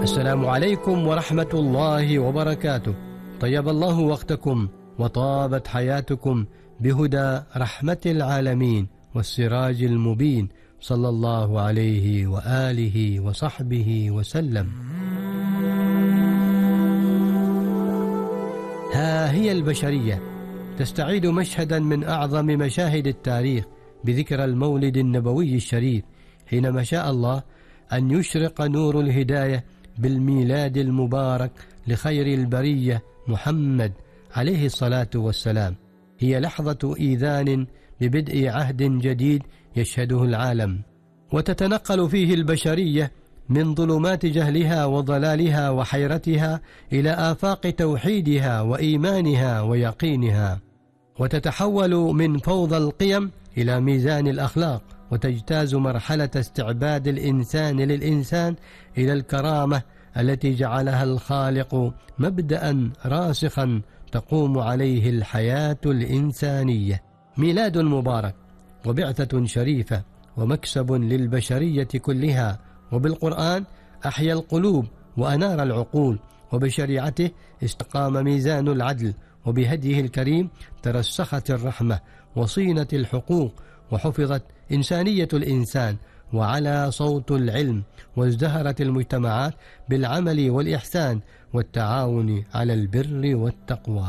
السلام عليكم ورحمة الله وبركاته. طيب الله وقتكم وطابت حياتكم بهدى رحمة العالمين والسراج المبين صلى الله عليه وآله وصحبه وسلم. ها هي البشرية تستعيد مشهدا من أعظم مشاهد التاريخ بذكرى المولد النبوي الشريف، حينما شاء الله أن يشرق نور الهداية بالميلاد المبارك لخير البرية محمد عليه الصلاة والسلام. هي لحظة إيذان ببدء عهد جديد يشهده العالم، وتتنقل فيه البشرية من ظلمات جهلها وضلالها وحيرتها إلى آفاق توحيدها وإيمانها ويقينها، وتتحول من فوضى القيم إلى ميزان الأخلاق، وتجتاز مرحلة استعباد الإنسان للإنسان إلى الكرامة التي جعلها الخالق مبدأ راسخا تقوم عليه الحياة الإنسانية. ميلاد مبارك وبعثة شريفة ومكسب للبشرية كلها، وبالقرآن أحيا القلوب وأنار العقول، وبشريعته استقام ميزان العدل، وبهديه الكريم ترسخت الرحمة وصينت الحقوق، وحفظت إنسانية الإنسان، وعلى صوت العلم، وازدهرت المجتمعات بالعمل والإحسان والتعاون على البر والتقوى.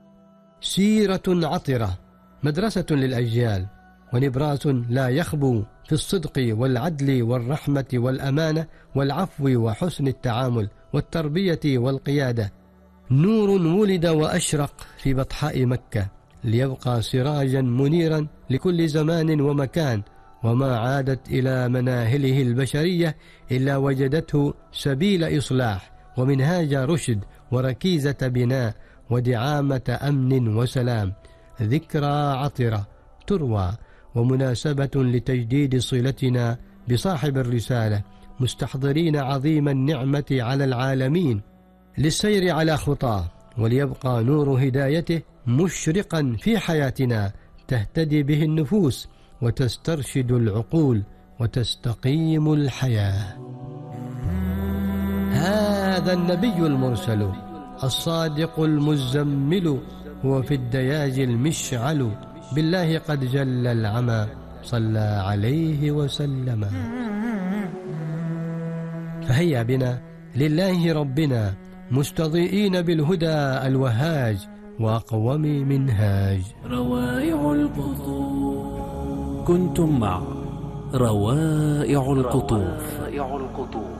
سيرة عطرة، مدرسة للأجيال، ونبراس لا يخبو في الصدق والعدل والرحمة والأمانة والعفو وحسن التعامل والتربية والقيادة. نور ولد وأشرق في بطحاء مكة ليبقى سراجا منيرا لكل زمان ومكان، وما عادت إلى مناهله البشرية إلا وجدته سبيل إصلاح ومنهاج رشد وركيزة بناء ودعامة أمن وسلام. ذكرى عطرة تروى ومناسبة لتجديد صلتنا بصاحب الرسالة، مستحضرين عظيم النعمة على العالمين للسير على خطاه، وليبقى نور هدايته مشرقا في حياتنا تهتدي به النفوس وتسترشد العقول وتستقيم الحياة. هذا النبي المرسل الصادق المزمل، هو في الدياج المشعل، بالله قد جل العمى صلى عليه وسلم. فهيا بنا لله ربنا مستضيئين بالهدى الوهاج وأقوم منهاج. روائع القطوف. كنتم مع روائع القطوف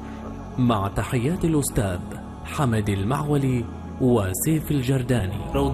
مع تحيات الأستاذ حمد المعولي وسيف الجرداني.